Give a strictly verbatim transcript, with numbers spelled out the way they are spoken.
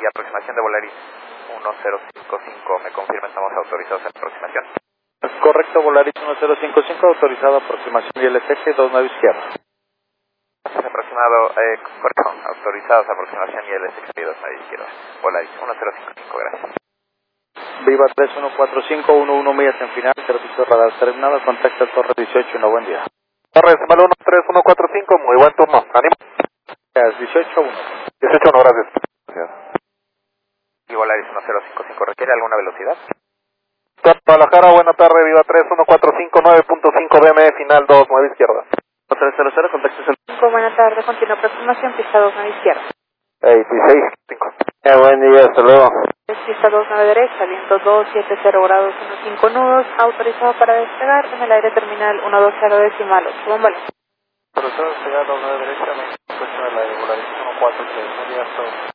y aproximación de Volaris uno cero cinco cinco, me confirma, estamos autorizados en aproximación. Es correcto, Volaris uno cero cinco cinco, autorizado aproximación y L T G dos nueve izquierda. Aproximado, eh, correcto, autorizados aproximación y L T G dos nueve izquierda. Volaris uno cero cinco cinco, gracias. Viva tres uno cuatro cinco uno uno millas en final, servicio radar terminado, contacta Torre dieciocho, no buen día. Torres, Malo uno tres uno cuatro cinco, muy buen turno, ánimo. Gracias, dieciocho uno. dieciocho uno, gracias. Gracias. Y Volaris uno cero cinco cinco, ¿requiere alguna velocidad? Guadalajara, buena tarde, Viva tres uno cuatro cinco, nueve punto cinco B M, final dos nueve izquierda. tres cero cero, contacto el... Buena tarde, continua aproximación, pista dos nueve izquierda. dieciséis cinco. Eh, buen día, hasta luego. Pista dos nueve derecha, viento dos siete cero grados, uno cinco nudos, autorizado para despegar en el aire terminal uno dos cero decimal ocho, bombalo. Autorizado despegar dos nueve derecha, me encuentro en el aire, Volaris uno cuatro tres, buen día, hasta luego.